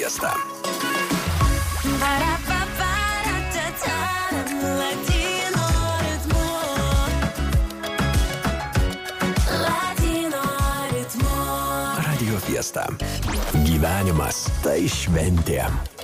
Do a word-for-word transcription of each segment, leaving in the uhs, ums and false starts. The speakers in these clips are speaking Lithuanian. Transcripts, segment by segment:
Fiesta. Radio Fiesta. Gyvenimas tai šventė.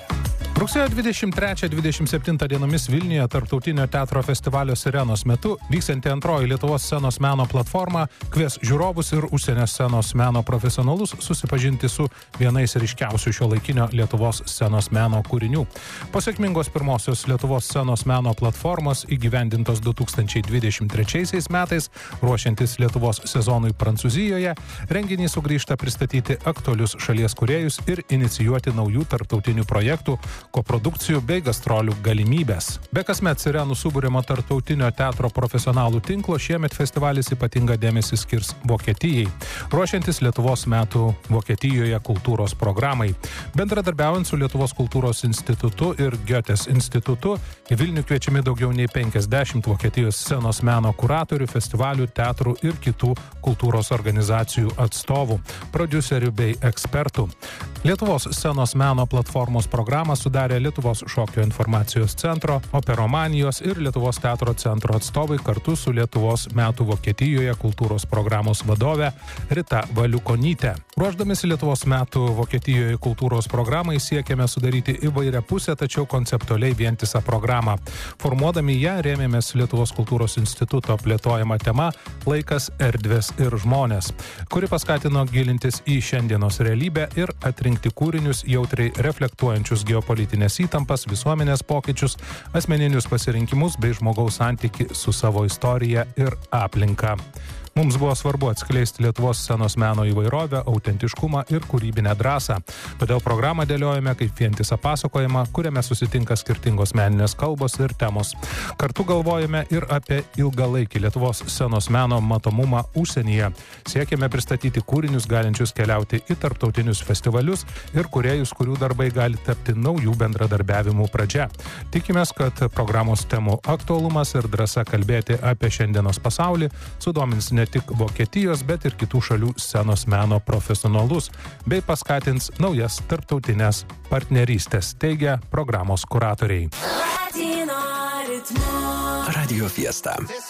Rugsėjo dvidešimt trečią dvidešimt septintą dienomis Vilniuje Tarptautinio teatro festivalio Sirenos metu vyksianti antroji Lietuvos scenos meno platforma kvies žiūrovus ir užsienio scenos meno profesionalus susipažinti su vienais ryškiausių šiuolaikinio Lietuvos scenos meno kūrinių. Po sėkmingos pirmosios Lietuvos scenos meno platformos įgyvendintos du tūkstančiai dvidešimt trečiaisiais metais, ruošiantis Lietuvos sezonui Prancūzijoje, renginį sugrįžta pristatyti aktualius šalies kūrėjus ir inicijuoti naujų tarptautinių projektų, koprodukcijų bei gastrolių galimybės. Be kasmet Sirenų subūrimo tarptautinio teatro profesionalų tinklo šiemet festivalis ypatingą dėmesį skirs Vokietijai, ruošiantis Lietuvos metų Vokietijoje kultūros programai. Bendradarbiaujant su Lietuvos kultūros institutu ir Goetės institutu, į Vilnių kviečiami daugiau nei penkiasdešimt Vokietijos scenos meno kuratorių, festivalių, teatrų ir kitų kultūros organizacijų atstovų, prodiuserių bei ekspertų. Lietuvos scenos meno platformos programą sudarė Lietuvos šokio informacijos centro, Operomanijos ir Lietuvos teatro centro atstovai kartu su Lietuvos metų Vokietijoje kultūros programos vadove Rita Valiukonyte. Ruošdamisi Lietuvos metų Vokietijoje kultūros programai siekėme sudaryti įvairiapusę, tačiau konceptualiai vientisą programą. Formuodami ją rėmėmės Lietuvos kultūros instituto plėtojama tema Laikas, erdvės ir žmonės, kuri paskatino gilintis į šiandienos realybę ir atrinkti kūrinius jautriai reflektuojančius geopolitinės įtampas, visuomenės pokyčius, asmeninius pasirinkimus bei žmogaus santykį su savo istorija ir aplinka. Mums buvo svarbu atskleisti Lietuvos scenos meno įvairovę, autentiškumą ir kūrybinę drąsą. Todėl programą dėliojame kaip vientisą pasakojimą, kuriame susitinka skirtingos meninės kalbos ir temos. Kartu galvojame ir apie ilgalaikį Lietuvos scenos meno matomumą užsienyje. Siekėme pristatyti kūrinius galinčius keliauti į tarptautinius festivalius ir kūrėjus, kurių darbai gali tapti naujų bendradarbiavimų pradžia. Tikimės, kad programos temų aktualumas ir drąsa kalbėti apie šiandienos pasaulį sudomins ne tik Vokietijos, bet ir kitų šalių scenos meno profesionalus, bei paskatins naujas tarptautinės partnerystės, teigia programos kuratoriai. Radio Fiesta.